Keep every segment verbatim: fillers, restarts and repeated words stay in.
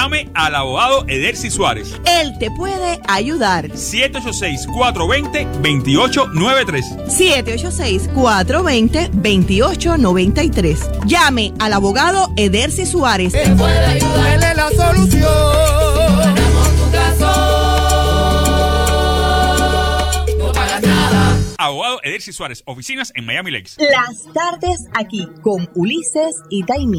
llame al abogado Edercy Suárez. Él te puede ayudar. siete ocho seis, cuatro dos cero, dos ocho nueve tres. siete ocho seis, cuatro dos cero, dos ocho nueve tres. Llame al abogado Edercy Suárez. Él puede ayudar. Él es la solución. Ganamos tu caso. No pagas nada. Abogado Edercy Suárez, oficinas en Miami Lakes. Las tardes aquí con Ulises y Taimí.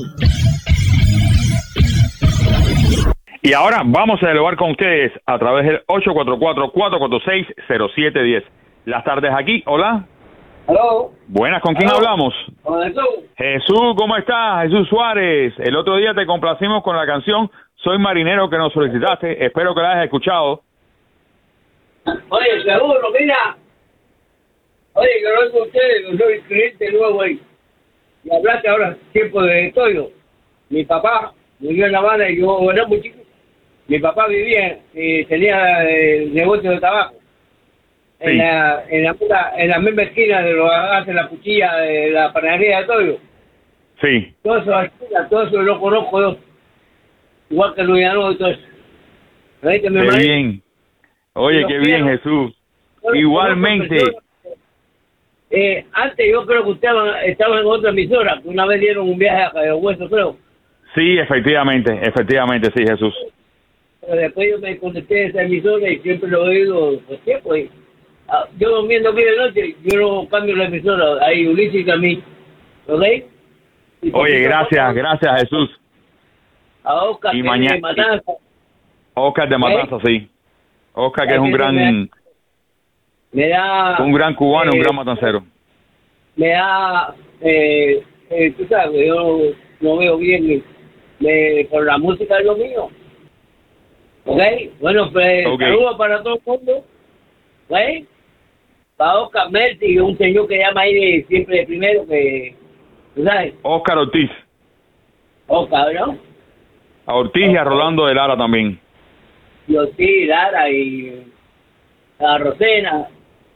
Y ahora vamos a dialogar con ustedes a través del ocho cuatro cuatro, cuatro cuatro seis, cero siete uno cero. Las tardes aquí, hola. Aló. Buenas, ¿con quién Aló. hablamos? Con Jesús. Jesús, ¿cómo estás? Jesús Suárez. El otro día te complacimos con la canción Soy Marinero que nos solicitaste. Espero que la hayas escuchado. Oye, seguro, mira. Oye, que no es con ustedes, yo soy cliente nuevo ahí. Y hablaste ahora tiempo de Toyo. Mi papá murió en La Habana y yo era muy chico. Mi papá vivía y tenía el negocio de tabaco. En, Sí. la, en, la, misma- en la misma esquina de lo que hace la cuchilla de la panadería de Toyo. Sí. Todo eso, todo eso lo conozco yo. Igual que Luis Arnoldo y todo eso. ¿Veis, mi Qué hermano? bien. Oye, Yo qué quiero. bien, Jesús. Yo lo Igualmente. conozco, Eh, antes yo creo que usted estaba, estaba en otra emisora, que una vez dieron un viaje a Cayo Hueso, creo. Sí, efectivamente, efectivamente, sí, Jesús. Pero después yo me conecté a esa emisora y siempre lo he oído por tiempo. Y, ah, yo durmiendo aquí de noche, yo no cambio la emisora, ahí Ulises y a mí. ¿Ok? Y Oye, poquito a gracias, poco, gracias, Jesús. A Oscar, Y que mañana- de Matanza. Oscar de Matanza, sí. Oscar, que es un Me gran, Me da... un gran cubano, un eh, gran matancero. Me da... Eh, eh, tú sabes, yo no veo bien me, por la música es lo mío. ¿Ok? Bueno, pues Ok. saludos para todo el mundo. ¿Ok? Para Oscar Merti, un señor que llama ahí de, siempre de primero, que... ¿Tú sabes? Oscar Ortiz. Oscar, ¿no? A Ortiz y a Rolando de Lara también. Yo sí, Lara y... A Rosena.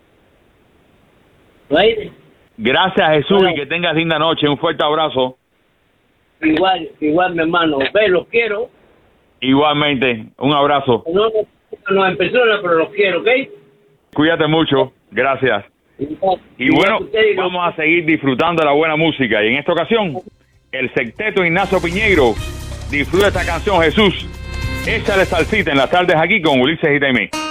¿No hay? Gracias, Jesús, Bueno. y que tengas linda noche. Un fuerte abrazo. Igual, igual, mi hermano. Ve, los quiero. Igualmente, un abrazo. No, no, no en persona, pero los quiero, ¿ok? Cuídate mucho. Gracias. Igual, Y igual bueno, que ustedes, los- vamos a seguir disfrutando de la buena música. Y en esta ocasión, el sexteto Ignacio Piñeiro disfruta esta canción, Jesús. Échale salsita en las tardes aquí con Ulises y Taimé.